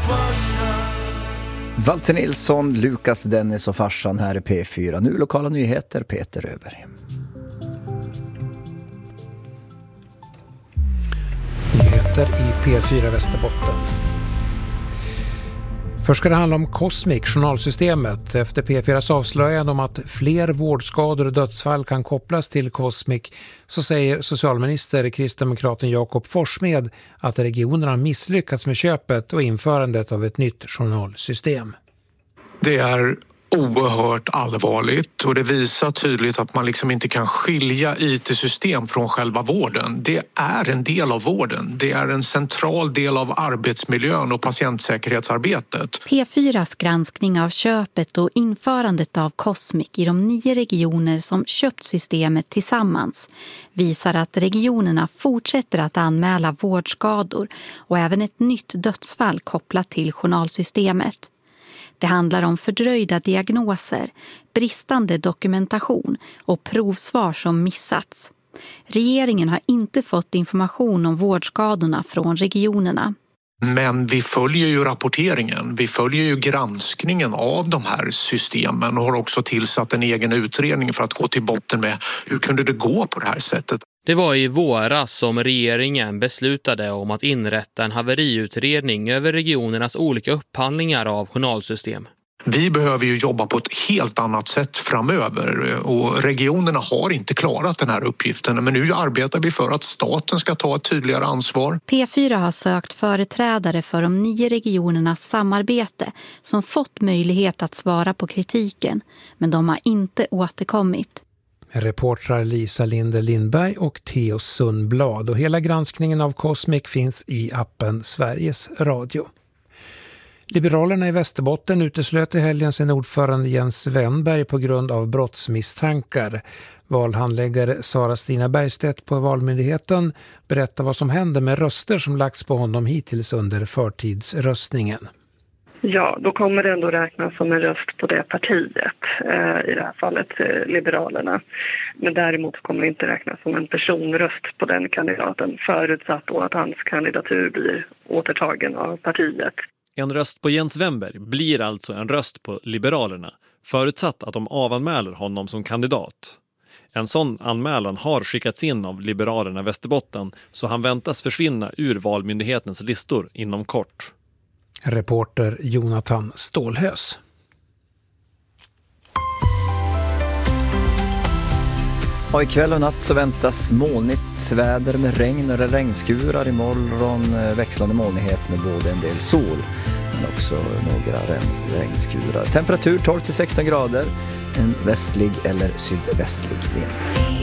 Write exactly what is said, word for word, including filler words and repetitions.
Walter Nilsson, Lukas Dennis och farsan här i P fyra. Nu lokala nyheter, Peter Öberg. Nyheter i P fyra Västerbotten. Först ska det handla om Cosmic, journalsystemet. Efter P fyras avslöjande om att fler vårdskador och dödsfall kan kopplas till Cosmic så säger socialminister kristdemokraten Jakob Forssmed att regionerna misslyckats med köpet och införandet av ett nytt journalsystem. Det är oerhört allvarligt och det visar tydligt att man liksom inte kan skilja I T-system från själva vården. Det är en del av vården. Det är en central del av arbetsmiljön och patientsäkerhetsarbetet. P fyras granskning av köpet och införandet av Cosmic i de nio regioner som köpt systemet tillsammans visar att regionerna fortsätter att anmäla vårdskador och även ett nytt dödsfall kopplat till journalsystemet. Det handlar om fördröjda diagnoser, bristande dokumentation och provsvar som missats. Regeringen har inte fått information om vårdskadorna från regionerna. Men vi följer ju rapporteringen, vi följer ju granskningen av de här systemen och har också tillsatt en egen utredning för att gå till botten med hur kunde det gå på det här sättet. Det var i våras som regeringen beslutade om att inrätta en haveriutredning över regionernas olika upphandlingar av journalsystem. Vi behöver ju jobba på ett helt annat sätt framöver och regionerna har inte klarat den här uppgiften. Men nu arbetar vi för att staten ska ta ett tydligare ansvar. P fyra har sökt företrädare för de nio regionernas samarbete som fått möjlighet att svara på kritiken, men de har inte återkommit. Reportrar Lisa Linder Lindberg och Theo Sundblad, och hela granskningen av Cosmic finns i appen Sveriges Radio. Liberalerna i Västerbotten uteslöt i helgen sin ordförande Jens Wennberg på grund av brottsmisstankar. Valhandläggare Sara-Stina Bergstedt på Valmyndigheten berättar vad som händer med röster som lagts på honom hittills under förtidsröstningen. Ja, då kommer det ändå räknas som en röst på det partiet, eh, i det här fallet eh, Liberalerna. Men däremot kommer det inte räknas som en personröst på den kandidaten, förutsatt då att hans kandidatur blir återtagen av partiet. En röst på Jens Wennberg blir alltså en röst på Liberalerna, förutsatt att de avanmäler honom som kandidat. En sån anmälan har skickats in av Liberalerna Västerbotten, så han väntas försvinna ur Valmyndighetens listor inom kort. Reporter Jonathan Stålhös. Och ikväll och natt så väntas molnigt väder med regn eller regnskurar. Imorgon växlande molnighet med både en del sol men också några regnskurar. Temperatur tolv till sexton grader, en västlig eller sydvästlig vind.